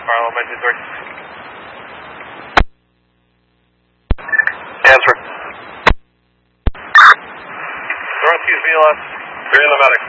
Harlow, 923. Answer. Northeast VLS, 3 in the medic.